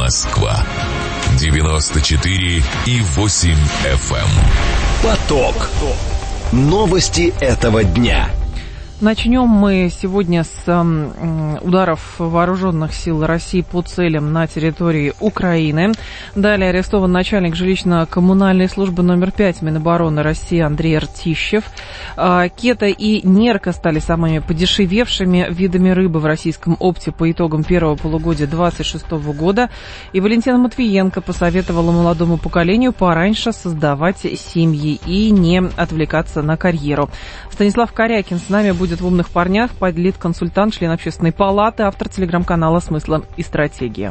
Москва 94,8 FM. Поток. Новости этого дня. Начнем мы сегодня с ударов вооруженных сил России по целям на территории Украины. Далее арестован начальник жилищно-коммунальной службы номер 5 Минобороны России Андрей Ртищев. Кета и нерка стали самыми подешевевшими видами рыбы в российском опте по итогам первого полугодия 2026 года. И Валентина Матвиенко посоветовала молодому поколению пораньше создавать семьи и не отвлекаться на карьеру. Станислав Корякин с нами будет в «Умных парнях», политконсультант, член Общественной палаты, автор телеграм-канала «Смысл и стратегия».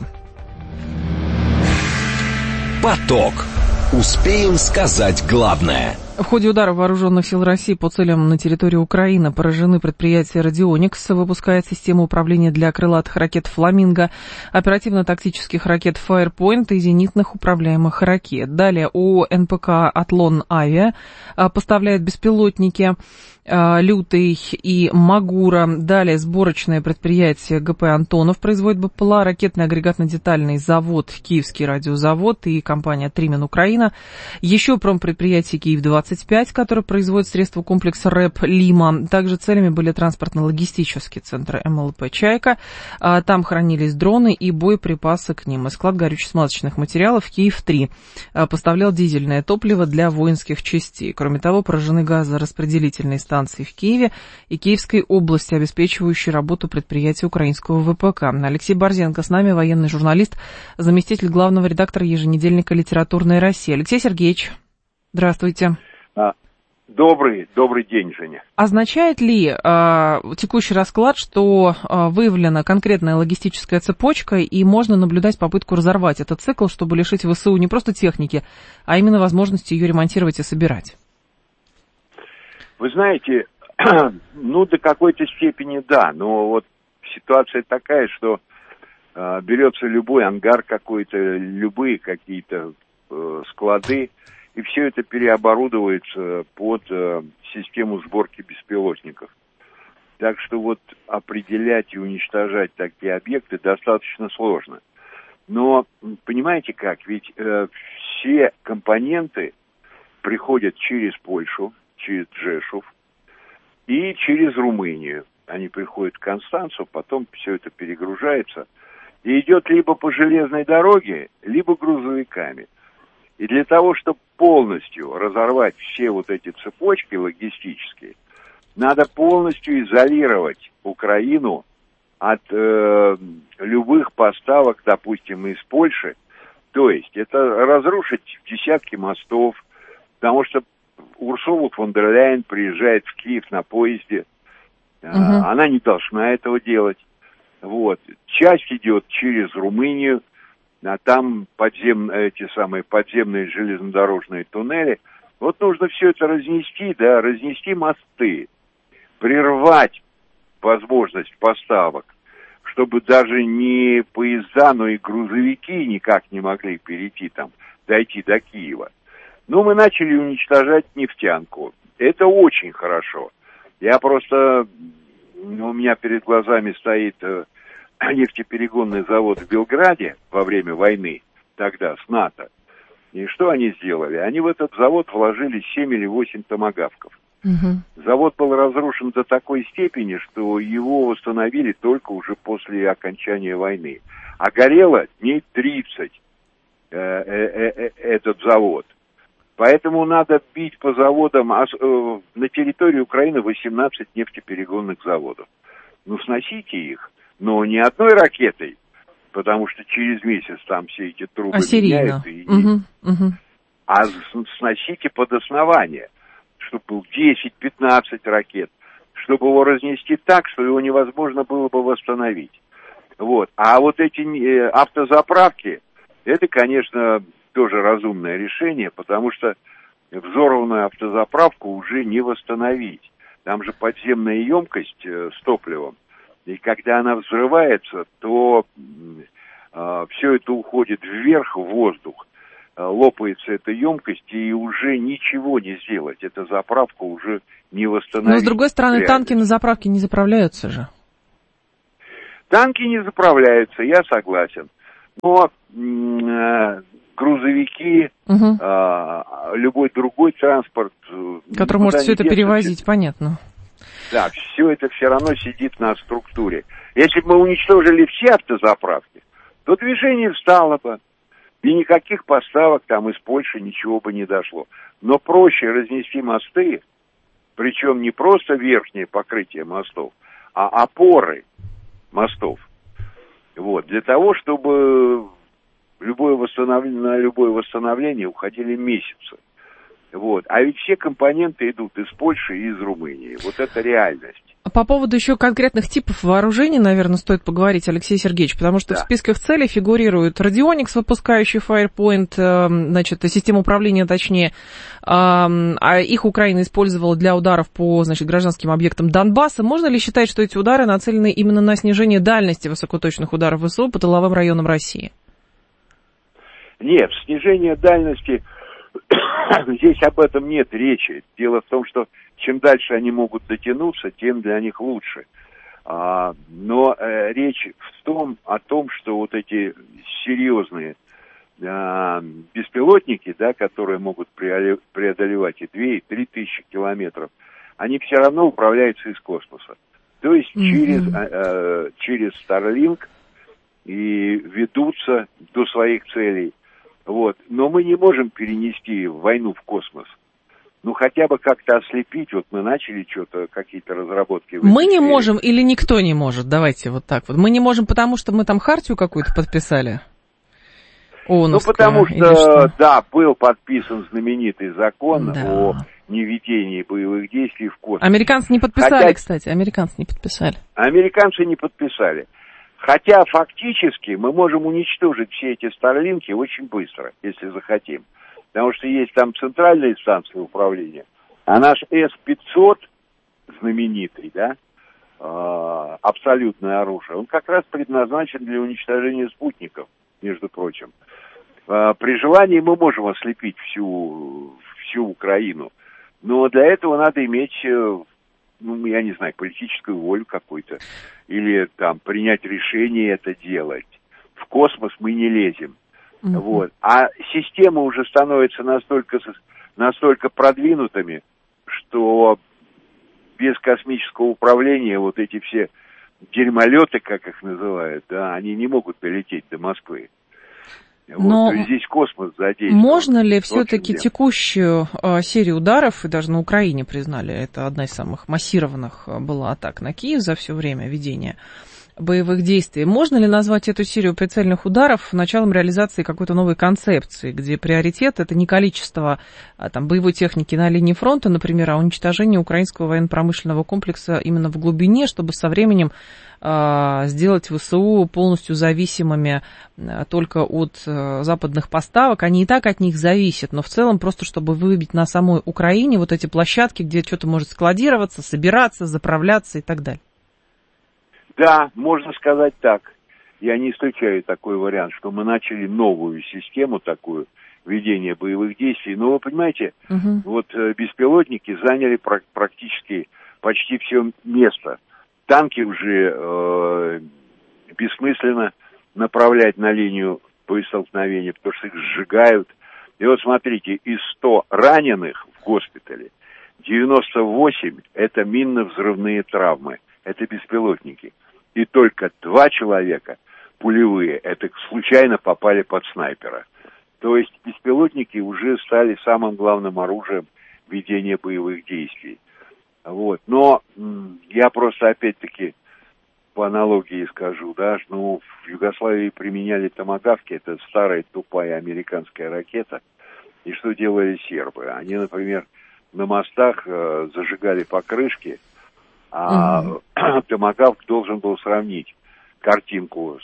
Поток. Успеем сказать главное. В ходе удара вооруженных сил России по целям на территории Украины поражены предприятия «Радионикс», выпускает систему управления для крылатых ракет «Фламинго», оперативно-тактических ракет «Фаерпоинт» и зенитных управляемых ракет. Далее ООО «НПК Атлон Авиа» поставляет беспилотники «Лютый» и «Магура». Далее сборочное предприятие ГП «Антонов» производит БПЛА, ракетный агрегатно-детальный завод «Киевский радиозавод» и компания «Тримен Украина». Еще промпредприятие «Киев-25», который производит средства комплекса РЭП «Лима». Также целями были транспортно-логистические центры МЛП «Чайка». Там хранились дроны и боеприпасы к ним. И склад горюче-смазочных материалов «Киев-3» поставлял дизельное топливо для воинских частей. Кроме того, поражены газораспределительные станции в Киеве и Киевской области, обеспечивающей работу предприятия украинского ВПК. Алексей Борзенко с нами, военный журналист, заместитель главного редактора еженедельника «Литературная Россия». Алексей Сергеевич, здравствуйте. Добрый день, Женя. Означает ли текущий расклад, что выявлена конкретная логистическая цепочка и можно наблюдать попытку разорвать этот цикл, чтобы лишить ВСУ не просто техники, а именно возможности ее ремонтировать и собирать? Вы знаете, до какой-то степени да, но вот ситуация такая, что берется любой ангар какой-то, любые какие-то склады, и все это переоборудуется под систему сборки беспилотников. Так что вот определять и уничтожать такие объекты достаточно сложно. Но понимаете как, ведь все компоненты приходят через Польшу, через Джешов и через Румынию. Они приходят в Констанцу, потом все это перегружается и идет либо по железной дороге, либо грузовиками. И для того, чтобы полностью разорвать все вот эти цепочки логистические, надо полностью изолировать Украину от любых поставок, допустим, из Польши. То есть это разрушить десятки мостов, потому что Урсула фон дер Ляйен приезжает в Киев на поезде. Она не должна этого делать. Вот. Часть идет через Румынию, а там подземные железнодорожные туннели. Вот нужно все это разнести мосты, прервать возможность поставок, чтобы даже не поезда, но и грузовики никак не могли дойти до Киева. Мы начали уничтожать нефтянку. Это очень хорошо. У меня перед глазами стоит нефтеперегонный завод в Белграде во время войны, тогда с НАТО. И что они сделали? Они в этот завод вложили 7 или 8 томагавков. Завод был разрушен до такой степени, что его восстановили только уже после окончания войны. А горело дней 30 этот завод. Поэтому надо бить по заводам. На территории Украины 18 нефтеперегонных заводов. Сносите их, но не одной ракетой, потому что через месяц там все эти трубы меняют. А сносите под основание, чтобы был 10-15 ракет, чтобы его разнести так, что его невозможно было бы восстановить. Вот. А вот эти автозаправки, это, конечно, тоже разумное решение, потому что взорванную автозаправку уже не восстановить. Там же подземная емкость с топливом, и когда она взрывается, то все это уходит вверх в воздух, лопается эта емкость, и уже ничего не сделать. Эта заправка уже не восстановить. Но, с другой стороны, танки на заправке не заправляются же. Танки не заправляются, я согласен. Но грузовики, любой другой транспорт... Который может все это перевозить, понятно. Да, все это все равно сидит на структуре. Если бы мы уничтожили все автозаправки, то движение встало бы, и никаких поставок там из Польши ничего бы не дошло. Но проще разнести мосты, причем не просто верхнее покрытие мостов, а опоры мостов. Вот, для того, чтобы на любое восстановление уходили месяцы. Вот. А ведь все компоненты идут из Польши и из Румынии. Вот это реальность. По поводу еще конкретных типов вооружений, наверное, стоит поговорить, Алексей Сергеевич, потому что в списках целей фигурирует радионикс, выпускающий Firepoint, значит, система управления, точнее, а их Украина использовала для ударов по, значит, гражданским объектам Донбасса. Можно ли считать, что эти удары нацелены именно на снижение дальности высокоточных ударов ВСУ по тыловым районам России? Нет, снижение дальности, здесь об этом нет речи. Дело в том, что чем дальше они могут дотянуться, тем для них лучше. Но речь о том, что вот эти серьезные беспилотники, да, которые могут преодолевать и 2, и 3 тысячи километров, они все равно управляются из космоса. То есть через Starlink и ведутся до своих целей. Вот. Но мы не можем перенести войну в космос. Ну, хотя бы как-то ослепить. Вот мы начали что-то, какие-то разработки. Мы не можем или никто не может? Давайте вот так вот. Мы не можем, потому что мы там хартию какую-то подписали? Ну, потому что, да, был подписан знаменитый закон о неведении боевых действий в космосе. Американцы не подписали, кстати. Американцы не подписали. Американцы не подписали. Хотя фактически мы можем уничтожить все эти старлинки очень быстро, если захотим. Потому что есть там центральные станции управления, а наш С-500, знаменитый, да, абсолютное оружие, он как раз предназначен для уничтожения спутников, между прочим. При желании мы можем ослепить всю Украину, но для этого надо иметь... ну, я не знаю, политическую волю какую-то, или там принять решение это делать. В космос мы не лезем. Вот. А системы уже становятся настолько продвинутыми, что без космического управления вот эти все дерьмолеты, как их называют, да, они не могут долететь до Москвы. Но вот, то есть здесь космос задействован. Можно ли все-таки текущую серию ударов, и даже на Украине признали, это одна из самых массированных была атак на Киев за все время ведения боевых действий, можно ли назвать эту серию прицельных ударов началом реализации какой-то новой концепции, где приоритет это не количество там, боевой техники на линии фронта, например, а уничтожение украинского военно-промышленного комплекса именно в глубине, чтобы со временем сделать ВСУ полностью зависимыми только от западных поставок. Они и так от них зависят, но в целом просто чтобы выбить на самой Украине вот эти площадки, где что-то может складироваться, собираться, заправляться и так далее. Да, можно сказать так. Я не исключаю такой вариант, что мы начали новую систему такую ведения боевых действий. Но вы понимаете, вот беспилотники заняли практически почти все место. Танки уже бессмысленно направлять на линию боестолкновения, потому что их сжигают. И вот смотрите, из 100 раненых в госпитале 98 это минно-взрывные травмы, это беспилотники. И только 2 человека пулевые, это случайно попали под снайпера. То есть беспилотники уже стали самым главным оружием ведения боевых действий. Вот. Но я просто опять-таки по аналогии скажу, да, ну, в Югославии применяли томагавки, это старая тупая американская ракета. И что делали сербы? Они, например, на мостах зажигали покрышки, а томагавк должен был сравнить картинку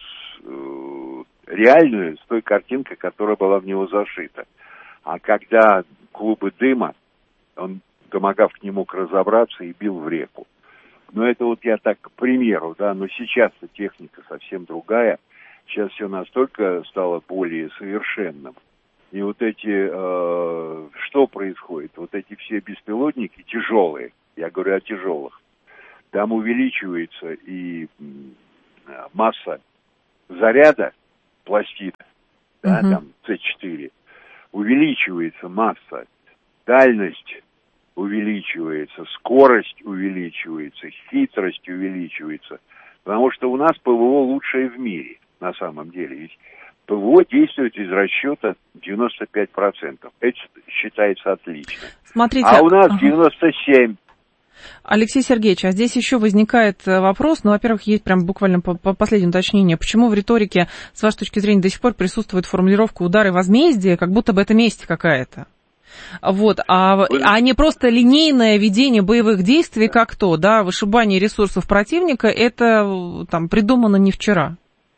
реальную с той картинкой, которая была в него зашита. А когда клубы дыма, томагавк не мог разобраться и бил в реку. Но это вот я так к примеру, да, но сейчас-то техника совсем другая. Сейчас все настолько стало более совершенным. И вот эти, что происходит? Вот эти все беспилотники тяжелые, я говорю о тяжелых, там увеличивается и масса заряда пластина, да, там С4, увеличивается масса, дальность увеличивается, скорость увеличивается, хитрость увеличивается, потому что у нас ПВО лучшее в мире, на самом деле. Ведь ПВО действует из расчета 95%. Это считается отлично. Смотрите, а у нас 97%. Алексей Сергеевич, а здесь еще возникает вопрос, ну, во-первых, есть прям буквально последнее уточнение, почему в риторике, с вашей точки зрения, до сих пор присутствует формулировка «удары возмездия», как будто бы это месть какая-то? Вот, а не просто линейное ведение боевых действий, как то, да, вышибание ресурсов противника, это там придумано не вчера.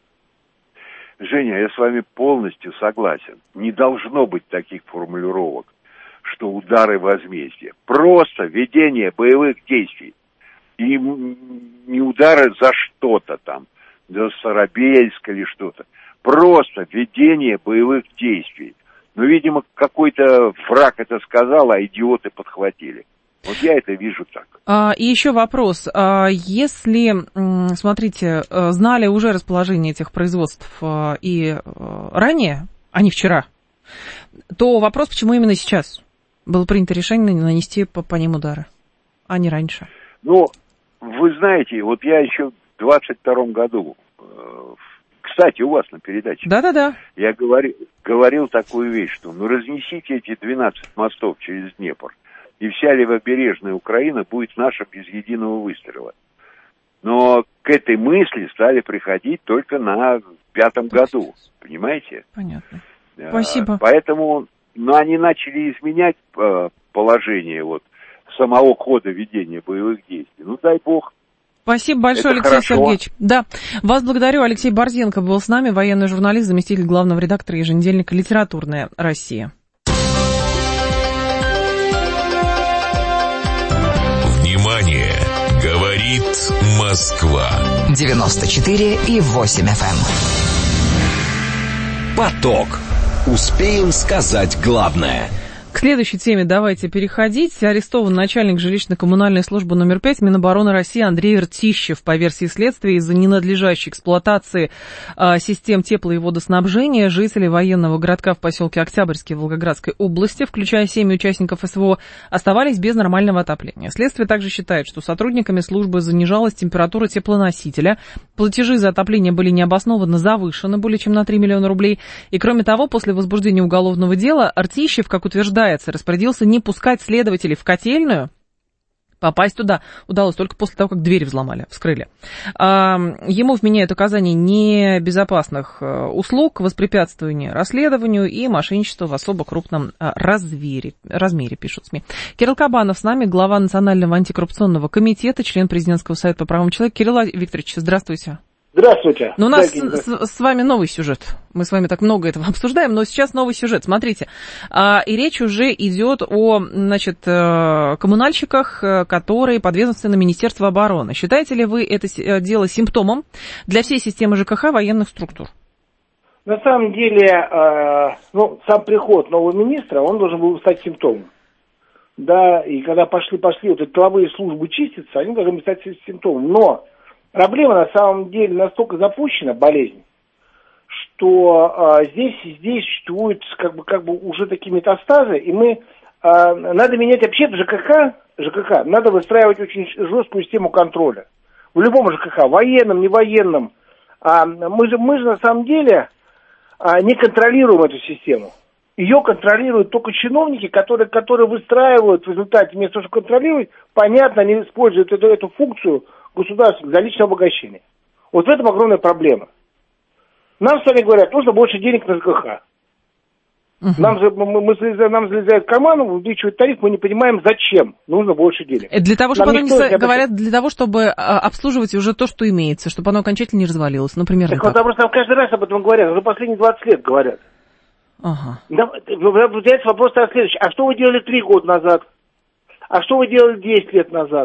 Женя, я с вами полностью согласен. Не должно быть таких формулировок, что удары возмездия. Просто ведение боевых действий. И не удары за что-то там, за Старобельск или что-то. Просто ведение боевых действий. Ну, видимо, какой-то враг это сказал, а идиоты подхватили. Вот я это вижу так. И еще вопрос. Если, смотрите, знали уже расположение этих производств и ранее, а не вчера, то вопрос, почему именно сейчас было принято решение нанести по ним удары, а не раньше? Ну, вы знаете, вот я еще в 22-м году, кстати, у вас на передаче, да-да-да, я говорил такую вещь, что ну разнесите эти 12 мостов через Днепр, и вся левобережная Украина будет наша без единого выстрела. Но к этой мысли стали приходить только на 5-м году, понимаете? Понятно. Спасибо. Поэтому, ну, они начали изменять положение вот самого хода ведения боевых действий. Ну, дай бог. Спасибо большое, это Алексей хорошо. Сергеевич. Да, вас благодарю. Алексей Борзенко был с нами, военный журналист, заместитель главного редактора еженедельника «Литературная Россия». Внимание! Говорит Москва. 94,8 FM. Поток. Успеем сказать главное. К следующей теме давайте переходить. Арестован начальник жилищно-коммунальной службы номер 5 Минобороны России Андрей Ртищев по версии следствия из-за ненадлежащей эксплуатации систем тепло- и водоснабжения. Жители военного городка в поселке Октябрьский Волгоградской области, включая 7 участников СВО, оставались без нормального отопления. Следствие также считает, что сотрудниками службы занижалась температура теплоносителя, платежи за отопление были необоснованно завышены более чем на 3 миллиона рублей. И кроме того, после возбуждения уголовного дела Ртищев, как утверждается, распорядился не пускать следователей в котельную. Попасть туда удалось только после того, как двери взломали, вскрыли. Ему вменяют указания небезопасных услуг, воспрепятствования расследованию и мошенничества в особо крупном размере, пишут СМИ. Кирилл Кабанов с нами, глава Национального антикоррупционного комитета, член Президентского совета по правам человека. Кирилл Викторович, здравствуйте. Здравствуйте. Ну, у нас с вами новый сюжет. Мы с вами так много этого обсуждаем, но сейчас новый сюжет. Смотрите, и речь уже идет о, значит, коммунальщиках, которые подведомственны Министерству обороны. Считаете ли вы это дело симптомом для всей системы ЖКХ военных структур? На самом деле, сам приход нового министра, он должен был стать симптомом. Да, и когда пошли вот эти тыловые службы чиститься, они должны стать симптомом. Но проблема на самом деле настолько запущена, болезнь, что здесь существуют как бы уже такие метастазы, и надо менять вообще ЖКХ, надо выстраивать очень жесткую систему контроля. В любом ЖКХ, военном, не военном. Мы же на самом деле не контролируем эту систему. Ее контролируют только чиновники, которые выстраивают в результате, вместо того, чтобы контролировать, понятно, они используют эту функцию государства для личного обогащения. Вот в этом огромная проблема. Нам с вами говорят, нужно больше денег на ЖКХ. Нам залезают в карман, увеличивают тариф, мы не понимаем, зачем нужно больше денег. Для того, чтобы говорят, для того, чтобы обслуживать уже то, что имеется, чтобы оно окончательно не развалилось, например. Так вот, просто каждый раз об этом говорят, уже последние 20 лет говорят. Ага. Вопрос следующий. А что вы делали 3 года назад? А что вы делали 10 лет назад?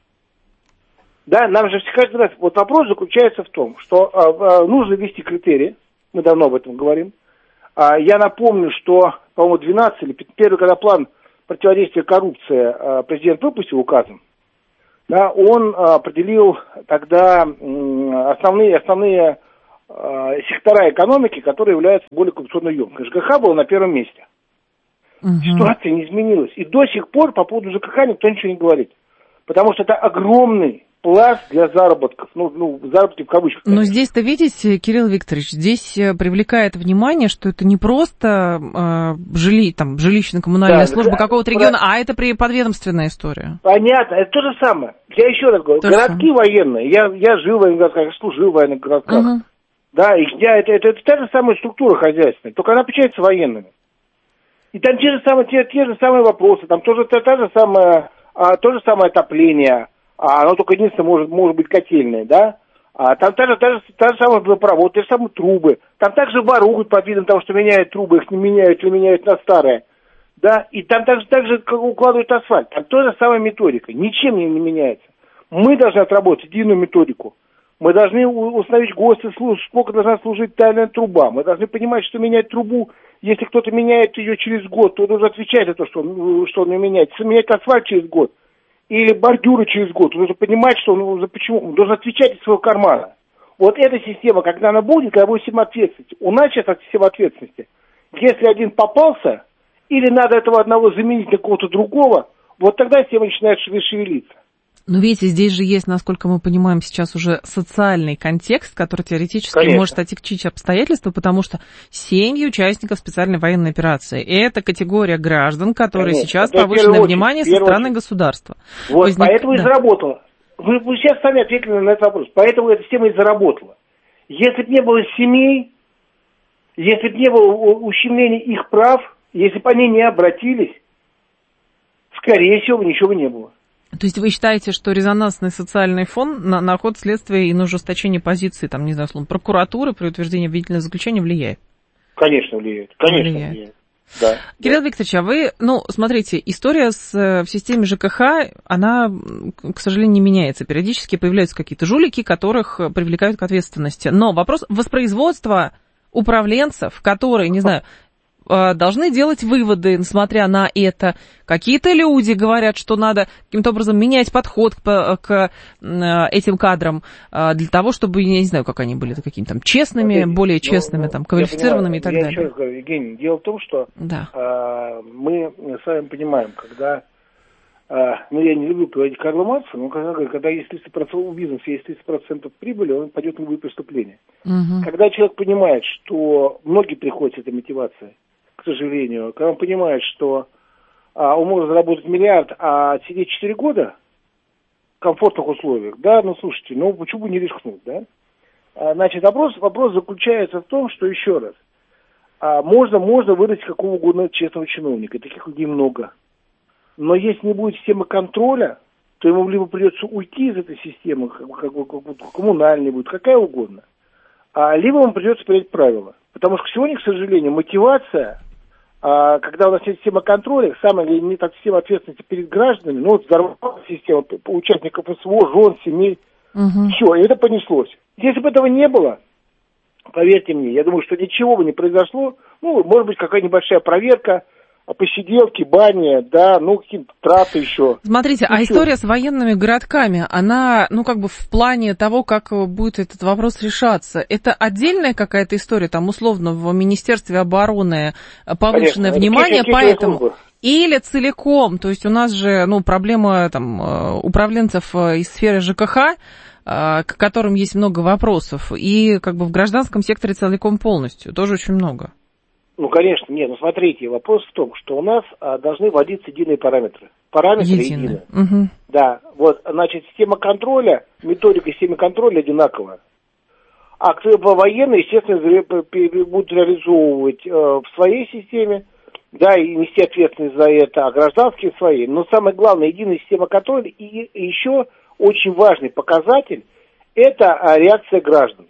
Да, нам же каждый раз... Вот вопрос заключается в том, что нужно ввести критерии. Мы давно об этом говорим. Я напомню, что, по-моему, 12 или 1, когда план противодействия коррупции президент выпустил указом, да, он определил тогда основные сектора экономики, которые являются более коррупционно емкими. ЖКХ был на первом месте. Ситуация не изменилась. И до сих пор по поводу ЖКХ никто ничего не говорит. Потому что это огромный пласт для заработков, заработки в кавычках. Но здесь-то, видите, Кирилл Викторович, здесь привлекает внимание, что это не просто жилищно-коммунальная служба какого-то региона, а это подведомственная история. Понятно, это то же самое. Я еще раз говорю, городки военные, я жил в военных городках, я служил в военных городках. Да, это та же самая структура хозяйственная, только она отличается военными. И там те же самые вопросы, там то же самое отопление, оно только единственное может быть котельное, да? Там та же самая водопровод, те же самые трубы. Там также воруют под видом того, что меняют трубы, их не меняют или меняют на старые. Да? И там также укладывают асфальт. Там та же самая методика. Ничем не меняется. Мы должны отработать единую методику. Мы должны установить ГОСТы, сколько должна служить тайная труба. Мы должны понимать, что менять трубу, если кто-то меняет ее через год, то он должен отвечать за то, что он ее меняет. Если менять асфальт через год, или бордюры через год, он должен понимать, что почему, он должен отвечать из своего кармана. Вот эта система, когда она будет система ответственности. У нас сейчас система ответственности. Если один попался, или надо этого одного заменить на кого-то другого, вот тогда система начинает шевелиться. Но видите, здесь же есть, насколько мы понимаем, сейчас уже социальный контекст, который теоретически может отягчить обстоятельства, потому что семьи участников специальной военной операции – это категория граждан, которые сейчас повышенное внимание со стороны государства. Вот, поэтому и заработало. Вы сейчас сами ответили на этот вопрос. Поэтому эта система и заработала. Если бы не было семей, если бы не было ущемления их прав, если бы они не обратились, скорее всего, ничего бы не было. То есть вы считаете, что резонансный социальный фон на ход следствия и на ужесточение позиции, там, не знаю, словно, прокуратуры при утверждении обвинительного заключения влияет? Конечно, влияет. Конечно, влияет. Да. Кирилл Викторович, а вы, смотрите, история в системе ЖКХ, она, к сожалению, не меняется. Периодически появляются какие-то жулики, которых привлекают к ответственности. Но вопрос воспроизводства управленцев, которые, не знаю, должны делать выводы, несмотря на это. Какие-то люди говорят, что надо каким-то образом менять подход к этим кадрам для того, чтобы, я не знаю, как они были, какими-то там честными, более честными, там, квалифицированными и так далее. Я еще раз говорю, Евгений, дело в том, что мы с вами понимаем, когда, я не люблю говорить Карла Маркса, но когда есть 30% у бизнеса, есть 30% прибыли, он пойдет на любые преступления. Когда человек понимает, что многие приходят с этой мотивацией, к сожалению, когда он понимает, что он может заработать миллиард, а сидеть 4 года в комфортных условиях, да, слушайте, почему бы не рискнуть, да? Значит, вопрос заключается в том, что, еще раз, можно вырастить какого угодно честного чиновника, таких людей много. Но если не будет системы контроля, то ему либо придется уйти из этой системы, коммунальной будет, какая угодно, либо ему придется принять правила. Потому что сегодня, к сожалению, мотивация, когда у нас есть система контроля, самая не так система ответственности перед гражданами, взорвалась система участников СВО, жен, семей, все, и это понеслось. Если бы этого не было, поверьте мне, я думаю, что ничего бы не произошло, может быть, какая-нибудь небольшая проверка, посиделки, бани, да, какие-то траты еще. Смотрите, история с военными городками, она, в плане того, как будет этот вопрос решаться, это отдельная какая-то история, там, условно, в Министерстве обороны повышенное внимание, поэтому... Или целиком, то есть у нас же, проблема, там, управленцев из сферы ЖКХ, к которым есть много вопросов, и, в гражданском секторе целиком полностью, тоже очень много. Конечно, нет, смотрите, вопрос в том, что у нас должны вводиться единые параметры. Параметры единые. Да, система контроля, методика системы контроля одинаковая. А военные, естественно, будут реализовывать в своей системе, да, и нести ответственность за это, а гражданские в своей. Но самое главное, единая система контроля, и еще очень важный показатель – это реакция граждан.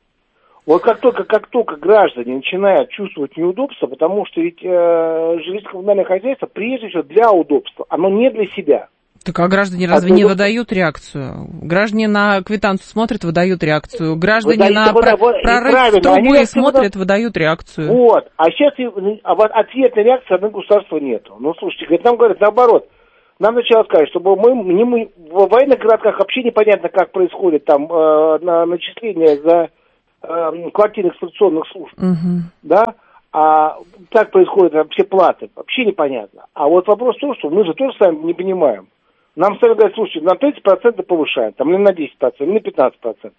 Вот как только граждане начинают чувствовать неудобство, потому что ведь жилищно-коммунальное хозяйство прежде всего для удобства, оно не для себя. Так а граждане разве не выдают реакцию? Граждане на квитанцию смотрят, выдают реакцию. Граждане на прорыв трубы смотрят, выдают реакцию. Вот. А сейчас ответной реакции от государства нету. Слушайте, нам говорят наоборот. Нам сначала сказать, чтобы мы в военных городках вообще непонятно, как происходит там начисление за квартирных эксплуатационных служб, да, а как происходят все платы, вообще непонятно. А вот вопрос в том, что мы же тоже сами не понимаем. Нам сами говорят, слушайте, на 30% повышаем, там, или на 10%, или на 15%.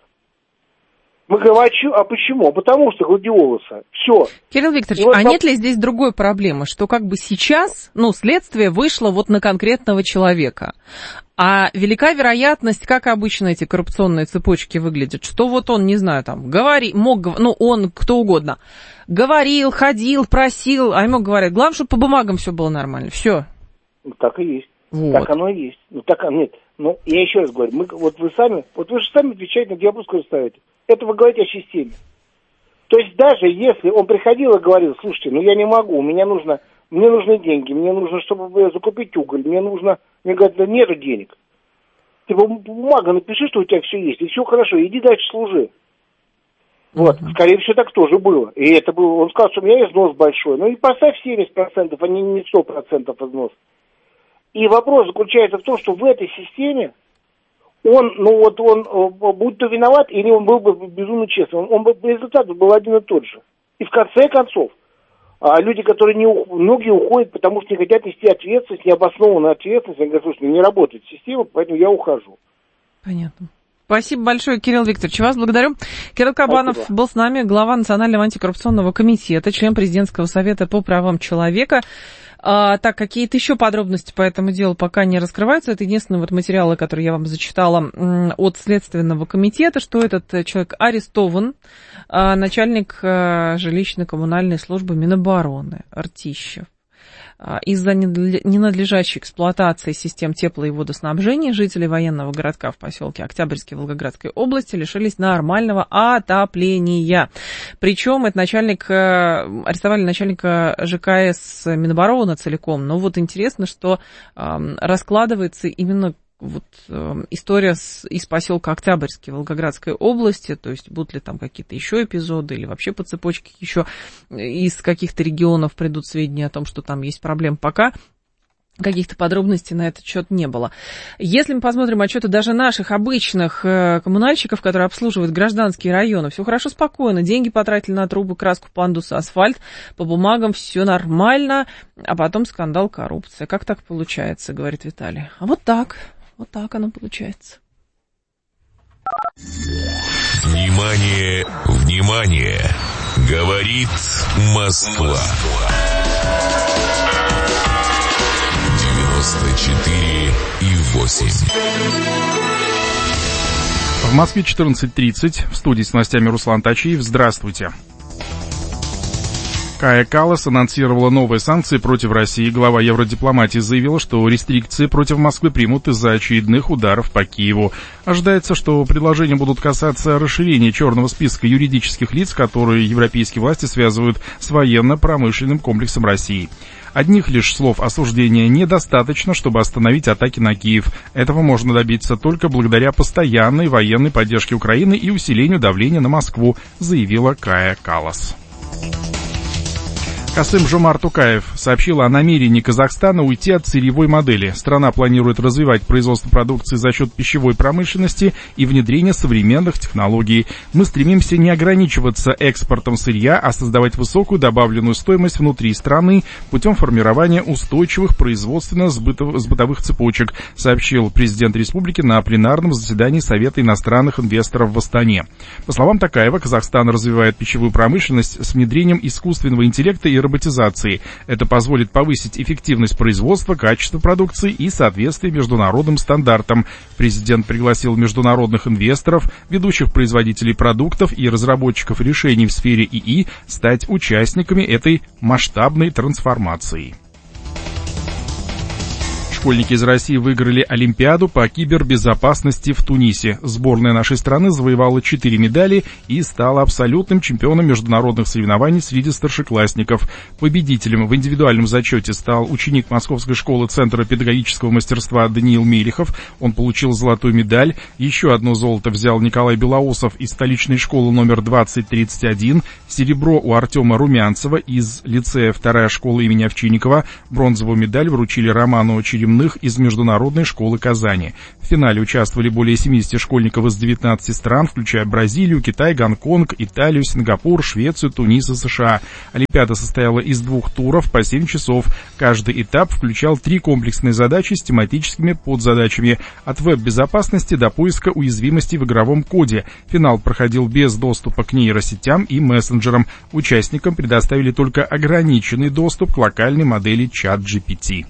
Мы говорим, а почему? Потому что гладиолуса. Все. Кирилл Викторович, вот нет ли здесь другой проблемы, что как бы сейчас, следствие вышло вот на конкретного человека, а велика вероятность, как обычно эти коррупционные цепочки выглядят, что вот он, не знаю, там, он, кто угодно, говорил, ходил, просил, а ему говорят, главное, чтобы по бумагам все было нормально, все. Так и есть. Вот. Так оно и есть. Нет. Я еще раз говорю, вы же сами отвечаете на диагноз, который ставите. Это вы говорите о системе. То есть даже если он приходил и говорил, слушайте, я не могу, мне нужны деньги, мне нужно, чтобы закупить уголь, мне говорят, да нету денег. Ты бумага напиши, что у тебя все есть, и все хорошо, иди дальше служи. Вот, скорее всего, так тоже было. И это было, он сказал, что у меня износ большой. И поставь 70%, а не 100% износ. И вопрос заключается в том, что в этой системе он будь то виноват, или он был бы безумно честным, результат был один и тот же. И в конце концов, люди, многие уходят, потому что не хотят нести ответственность, необоснованную ответственность, они говорят, слушай, не работает система, поэтому я ухожу. Понятно. Спасибо большое, Кирилл Викторович. Вас благодарю. Кирилл Кабанов был с нами, глава Национального антикоррупционного комитета, член Президентского совета по правам человека. Так, какие-то еще подробности по этому делу пока не раскрываются. Это единственные материалы, которые я вам зачитала от Следственного комитета, что этот человек арестован, начальник жилищно-коммунальной службы Минобороны Ртищев. Из-за ненадлежащей эксплуатации систем тепло- и водоснабжения жители военного городка в поселке Октябрьский Волгоградской области лишились нормального отопления. Причем это арестовали начальника ЖКС Минобороны целиком. Но вот интересно, что раскладывается именно история из поселка Октябрьский Волгоградской области, то есть будут ли там какие-то еще эпизоды или вообще по цепочке еще из каких-то регионов придут сведения о том, что там есть проблемы, пока каких-то подробностей на этот счет не было. Если мы посмотрим отчеты даже наших обычных коммунальщиков, которые обслуживают гражданские районы, все хорошо, спокойно, деньги потратили на трубы, краску, пандусы, асфальт, по бумагам все нормально, а потом скандал, коррупция. Как так получается, говорит Виталий. А вот так оно получается. Внимание, внимание! Говорит Москва. 94,8. В Москве 14:30. В студии с новостями Руслан Тачиев. Здравствуйте. Кая Каллас анонсировала новые санкции против России. Глава евродипломатии заявила, что рестрикции против Москвы примут из-за очередных ударов по Киеву. Ожидается, что предложения будут касаться расширения черного списка юридических лиц, которые европейские власти связывают с военно-промышленным комплексом России. Одних лишь слов осуждения недостаточно, чтобы остановить атаки на Киев. Этого можно добиться только благодаря постоянной военной поддержке Украины и усилению давления на Москву, заявила Кая Каллас. Касым-Жомарт Токаев сообщил о намерении Казахстана уйти от сырьевой модели. Страна планирует развивать производство продукции за счет пищевой промышленности и внедрения современных технологий. Мы стремимся не ограничиваться экспортом сырья, а создавать высокую добавленную стоимость внутри страны путем формирования устойчивых производственно-бытовых цепочек, сообщил президент республики на пленарном заседании Совета иностранных инвесторов в Астане. По словам Токаева, Казахстан развивает пищевую промышленность с внедрением искусственного интеллекта и роботизации. Это позволит повысить эффективность производства, качество продукции и соответствие международным стандартам. Президент пригласил международных инвесторов, ведущих производителей продуктов и разработчиков решений в сфере ИИ стать участниками этой масштабной трансформации. Школьники из России выиграли Олимпиаду по кибербезопасности в Тунисе. Сборная нашей страны завоевала 4 медали и стала абсолютным чемпионом международных соревнований среди старшеклассников. Победителем в индивидуальном зачете стал ученик Московской школы Центра педагогического мастерства Даниил Мелихов. Он получил золотую медаль. Еще одно золото взял Николай Белоусов из столичной школы номер 2031. Серебро у Артема Румянцева из лицея 2-я школа имени Овчинникова. Бронзовую медаль вручили Роману Черемисину земных из Международной школы Казани. В финале участвовали более 70 школьников из 19 стран, включая Бразилию, Китай, Гонконг, Италию, Сингапур, Швецию, Тунис и США. Олимпиада состояла из 2 туров по 7 часов. Каждый этап включал 3 комплексные задачи с тематическими подзадачами. От веб-безопасности до поиска уязвимостей в игровом коде. Финал проходил без доступа к нейросетям и мессенджерам. Участникам предоставили только ограниченный доступ к локальной модели ChatGPT.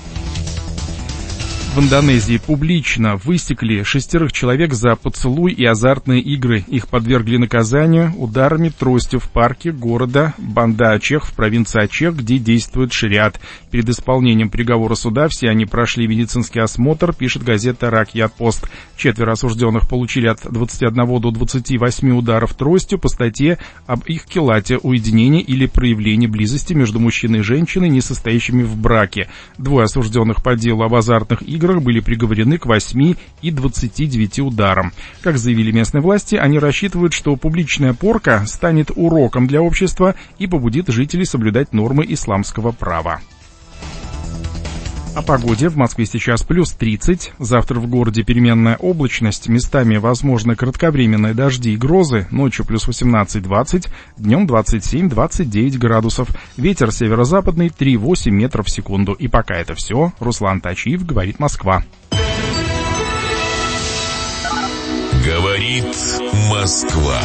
В Индонезии публично высекли 6 человек за поцелуй и азартные игры. Их подвергли наказанию ударами тростью в парке города Банда-Ачех в провинции Ачех, где действует шариат. Перед исполнением приговора суда все они прошли медицинский осмотр, пишет газета «Ракьят-Пост». 4 осужденных получили от 21 до 28 ударов тростью по статье об ихтилате, уединении или проявлении близости между мужчиной и женщиной, не состоящими в браке. 2 осужденных по делу об азартных играх были приговорены к 8 и 29 ударам. Как заявили местные власти, они рассчитывают, что публичная порка станет уроком для общества и побудит жителей соблюдать нормы исламского права. О погоде. В Москве сейчас плюс 30. Завтра в городе переменная облачность. Местами возможны кратковременные дожди и грозы. Ночью плюс 18-20. Днем 27-29 градусов. Ветер северо-западный 3,8 метров в секунду. И пока это все. Руслан Тачиев, говорит Москва. Говорит Москва.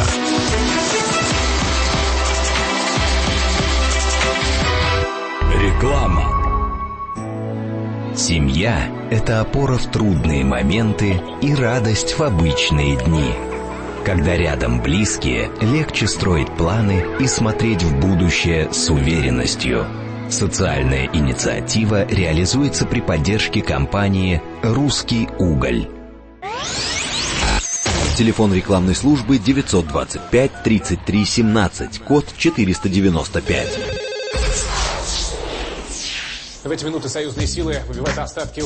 Реклама. Семья – это опора в трудные моменты и радость в обычные дни. Когда рядом близкие, легче строить планы и смотреть в будущее с уверенностью. Социальная инициатива реализуется при поддержке компании «Русский уголь». Телефон рекламной службы 925 33 17, код 495. В эти минуты союзные силы выбивают остатки